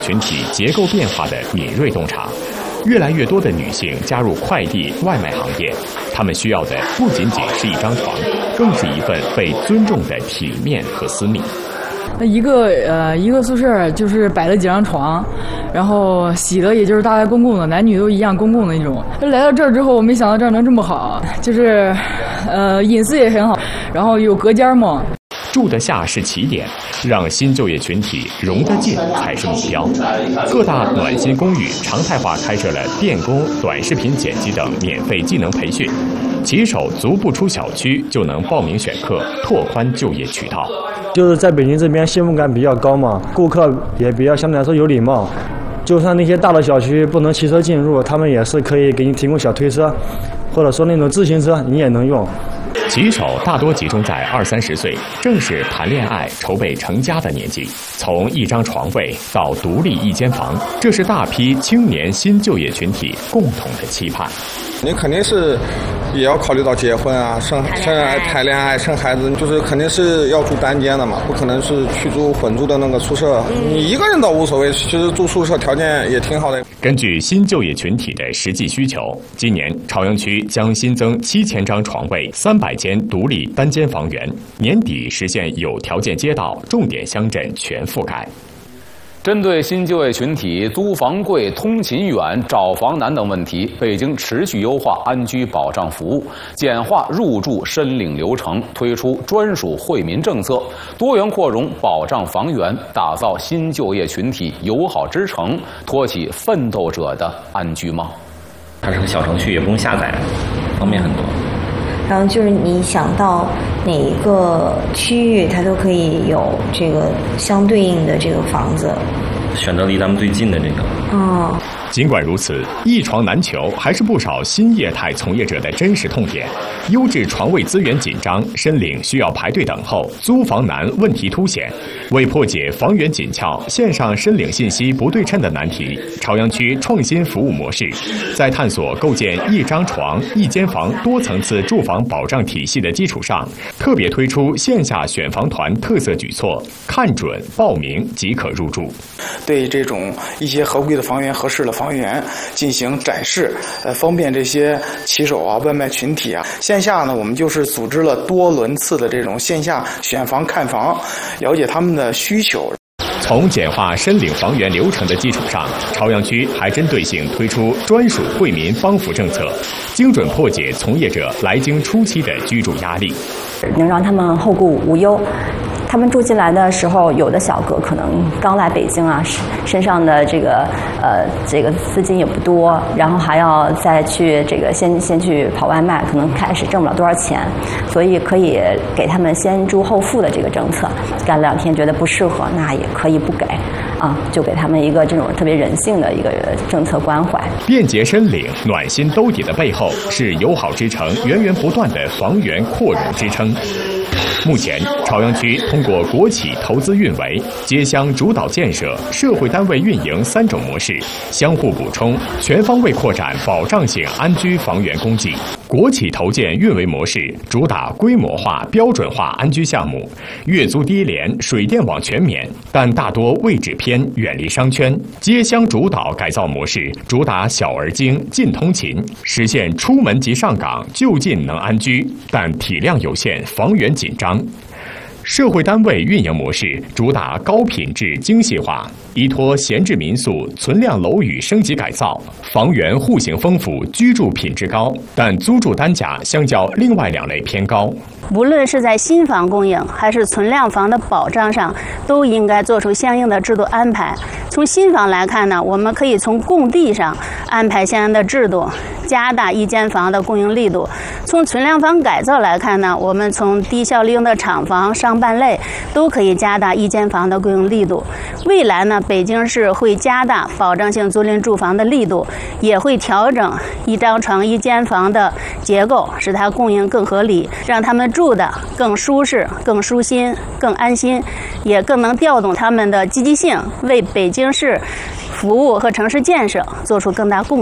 群体结构变化的敏锐洞察。越来越多的女性加入快递外卖行业，她们需要的不仅仅是一张床，更是一份被尊重的体面和私密。 一个宿舍就是摆了几张床，然后洗的也就是大概公共的，男女都一样公共的那种。来到这儿之后，我没想到这儿能这么好，就是隐私也很好，然后有隔间嘛。 住得下是起点，让新就业群体融得进才是目标。各大暖心公寓常态化开设了电工、短视频剪辑等免费技能培训，骑手足不出小区就能报名选课，拓宽就业渠道。 就是在北京这边幸福感比较高嘛，顾客也比较相对来说有礼貌。就算那些大的小区不能骑车进入，他们也是可以给你提供小推车，或者说那种自行车你也能用。 骑手大多集中在20-30岁，正是谈恋爱、筹备成家的年纪。从一张床位到独立一间房，这是大批青年新就业群体共同的期盼。 你肯定是也要考虑到结婚啊、谈恋爱、生孩子，就是肯定是要住单间的嘛，不可能是去住混住的那个宿舍。你一个人倒无所谓，其实住宿舍条件也挺好的。 根据新就业群体的实际需求，今年朝阳区将新增7000张床位、300间独立单间房源，年底实现有条件街道、重点乡镇全覆盖。 针对新就业群体租房贵、通勤远、找房难等问题，北京持续优化安居保障服务，简化入住申领流程，推出专属惠民政策，多元扩容保障房源，打造新就业群体友好之城，托起奋斗者的安居梦。 它是个小程序，也不用下载，方便很多。 然后就是你想到哪一个区域，它都可以有这个相对应的这个房子， 选择离咱们最近的这个。 尽管如此，一床难求还是不少新业态从业者的真实痛点。优质床位资源紧张，申领需要排队等候，租房难问题凸显。为破解房源紧俏、线上申领信息不对称的难题，朝阳区创新服务模式，在探索构建一张床、一间房多层次住房保障体系的基础上，特别推出线下选房团特色举措，看准报名即可入住。 对这种一些合规的房源、合适的房源进行展示，方便这些骑手啊、外卖群体啊。线下呢，我们就是组织了多轮次的这种线下选房看房，了解他们的需求。 从简化申领房源流程的基础上，朝阳区还针对性推出专属惠民帮扶政策，精准破解从业者来京初期的居住压力， 能让他们后顾无忧。他们住进来的时候，有的小哥可能刚来北京啊，身上的这个资金也不多，然后还要再去先去跑外卖，可能开始挣不了多少钱，所以可以给他们先住后付的这个政策。干2天觉得不适合，那也可以不给啊，就给他们一个这种特别人性的一个政策关怀。 便捷申领、暖心兜底的背后，是友好之城源源不断的房源扩容支撑。目前，朝阳区通过国企投资运维、街乡主导建设、社会单位运营3种模式相互补充，全方位扩展保障性安居房源供给。国企投建运维模式主打规模化、标准化安居项目，月租低廉，水电网全免，但大多位置偏，远离商圈。街乡主导改造模式主打小而精、近通勤，实现出门即上岗，就近能安居，但体量有限，房源紧张。社会单位运营模式主打高品质精细化，依托闲置民宿、存量楼宇升级改造，房源户型丰富，居住品质高，但租住单价相较另外2类偏高。 无论是在新房供应还是存量房的保障上，都应该做出相应的制度安排。从新房来看呢，我们可以从供地上安排相应的制度，加大一间房的供应力度。从存量房改造来看呢，我们从低效利用的厂房、商办类都可以加大一间房的供应力度。未来呢，北京市会加大保障性租赁住房的力度，也会调整一张床一间房的结构，使它供应更合理，让他们住的更舒适、更舒心、更安心，也更能调动他们的积极性，为北京市服务和城市建设做出更大贡献。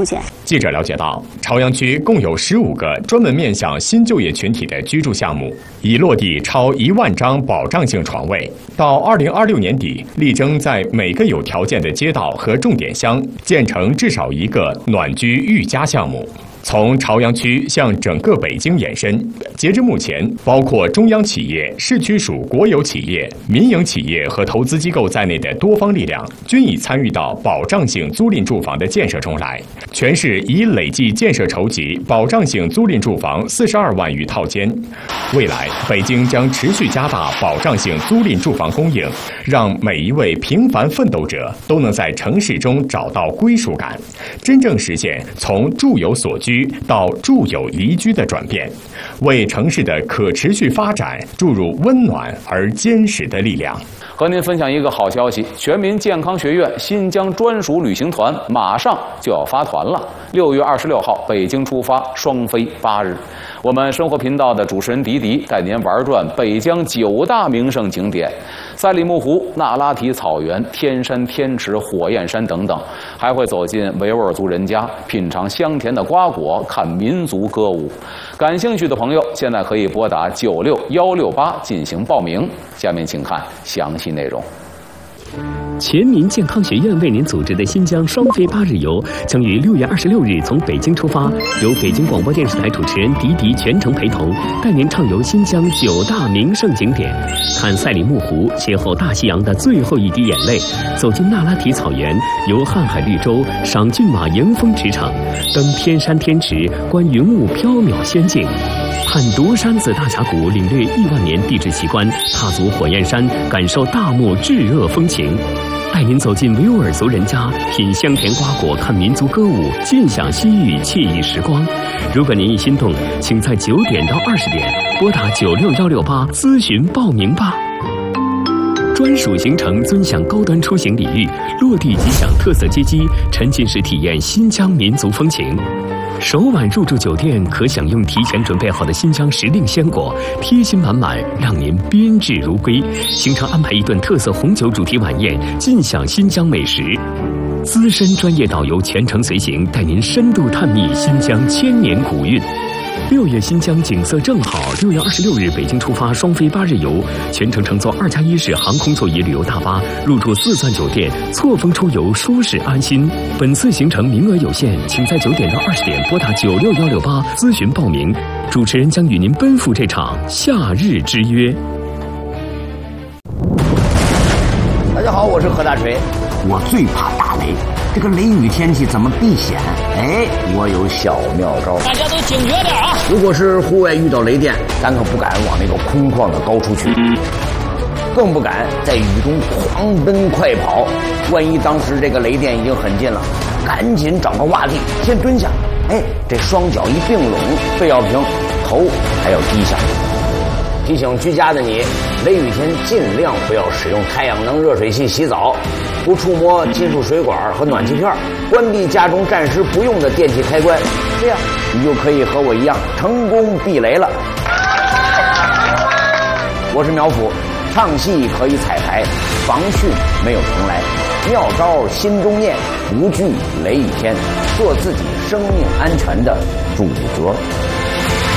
记者了解到，朝阳区共有15个专门面向新就业群体的居住项目，已落地超1万张保障性床位。到2026年底，力争在每个有条件的街道和重点乡建成至少1个暖居育家项目。从朝阳区向整个北京延伸，截至目前，包括中央企业、市区属国有企业、民营企业和投资机构在内的多方力量，均已参与到保障性租赁住房的建设中来。全市已累计建设筹集保障性租赁住房42万余套间。未来，北京将持续加大保障性租赁住房供应，让每一位平凡奋斗者都能在城市中找到归属感，真正实现从住有所居到住有宜居的转变，为城市的可持续发展注入温暖而坚实的力量。 和您分享一个好消息，全民健康学院新疆专属旅行团马上就要发团了。6月26号北京出发，双飞8日。我们生活频道的主持人迪迪带您玩转北疆9大名胜景点，赛里木湖、那拉提草原、天山、天池、火焰山等等，还会走进维吾尔族人家，品尝香甜的瓜果，看民族歌舞。感兴趣的朋友现在可以拨打96168进行报名。下面请看详细内容。 全民健康学院为您组织的新疆双飞8日游将于6月26日从北京出发，由北京广播电视台主持人迪迪全程陪同，带您畅游新疆9大名胜景点，看赛里木湖，邂逅大西洋的最后一滴眼泪，走进那拉提草原，游瀚海绿洲，赏骏马迎风驰骋，登天山天池，观云雾缥缈仙境，看独山子大峡谷，领略亿万年地质奇观，踏足火焰山，感受大漠炙热风情，带您走进维吾尔族人家，品香甜瓜果，看民族歌舞，尽享西域惬意时光。如果您一心动，请在9点到20点拨打96168咨询报名吧。专属行程尊享高端出行礼遇，落地即享特色接机，沉浸式体验新疆民族风情。首晚入住酒店可享用提前准备好的新疆时令鲜果，贴心满满，让您宾至如归。行程安排一顿特色红酒主题晚宴，尽享新疆美食。资深专业导游全程随行，带您深度探秘新疆千年古韵。6月新疆景色正好，6月26日北京出发，双飞8日游，全程乘坐2+1式航空座椅旅游大巴，入住4钻酒店，错峰出游，舒适安心。本次行程名额有限，请在9点到20点拨打96168咨询报名。主持人将与您奔赴这场夏日之约。 大家好，我是何大锤。我最怕打雷，这个雷雨天气怎么避险？哎，我有小妙招。 大家都警觉点啊！ 如果是户外遇到雷电，咱可不敢往那个空旷的高处去，更不敢在雨中狂奔快跑。万一当时这个雷电已经很近了，赶紧找个洼地先蹲下，哎，这双脚一并拢，背要平，头还要低下。提醒居家的你，雷雨天尽量不要使用太阳能热水器洗澡，不触摸金属水管和暖气片，关闭家中暂时不用的电器开关，这样你就可以和我一样成功避雷了。我是苗阜，唱戏可以彩排，防汛没有重来，妙招心中念，无惧雷雨天，做自己生命安全的主角。